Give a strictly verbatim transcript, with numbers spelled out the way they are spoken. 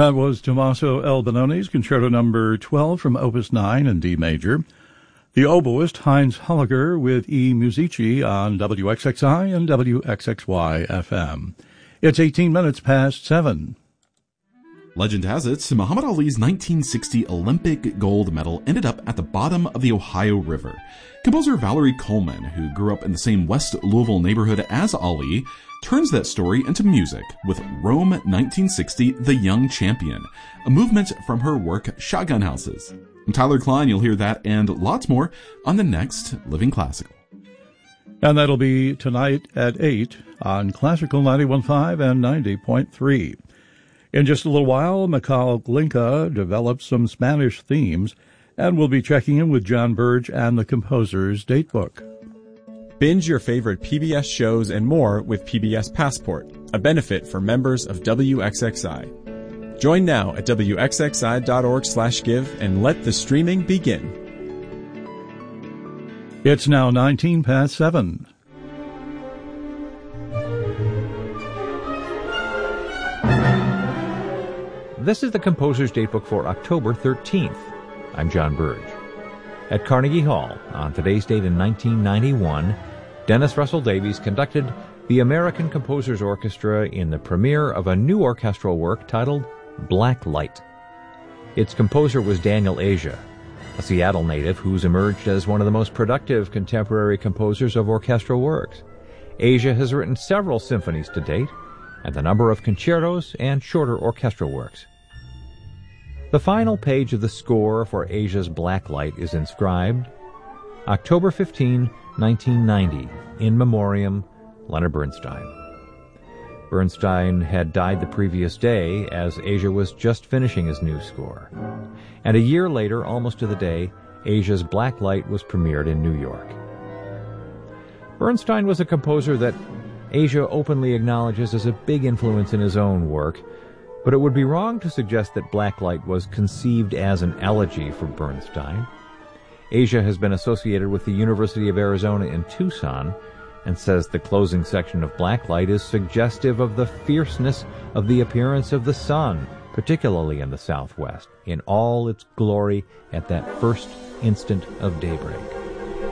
That was Tommaso Albinoni's Concerto Number twelve from Opus nine in D major. The oboist Heinz Holliger with E Musici on W X X I and W X X Y F M. It's eighteen minutes past seven. Legend has it, Muhammad Ali's nineteen sixty Olympic gold medal ended up at the bottom of the Ohio River. Composer Valerie Coleman, who grew up in the same West Louisville neighborhood as Ali, turns that story into music with Rome nineteen sixty, The Young Champion, a movement from her work Shotgun Houses. I'm Tyler Klein. You'll hear that and lots more on the next Living Classical. And that'll be tonight at eight on Classical ninety-one point five and ninety point three. In just a little while, Mikhail Glinka develops some Spanish themes, and we'll be checking in with John Burge and the composer's datebook. Binge your favorite P B S shows and more with P B S Passport, a benefit for members of W X X I. Join now at W X X I dot org slash give and let the streaming begin. It's now nineteen past seven. This is the Composer's Datebook for October thirteenth. I'm John Burge. At Carnegie Hall, on today's date in nineteen ninety-one, Dennis Russell Davies conducted the American Composers Orchestra in the premiere of a new orchestral work titled Black Light. Its composer was Daniel Asia, a Seattle native who's emerged as one of the most productive contemporary composers of orchestral works. Asia has written several symphonies to date, and a number of concertos and shorter orchestral works. The final page of the score for Asia's Black Light is inscribed, October fifteenth, nineteen ninety, in memoriam, Leonard Bernstein. Bernstein had died the previous day as Asia was just finishing his new score. And a year later, almost to the day, Asia's Black Light was premiered in New York. Bernstein was a composer that Asia openly acknowledges as a big influence in his own work, but it would be wrong to suggest that Black Light was conceived as an elegy for Bernstein. Asia has been associated with the University of Arizona in Tucson and says the closing section of Black Light is suggestive of the fierceness of the appearance of the sun, particularly in the Southwest, in all its glory at that first instant of daybreak.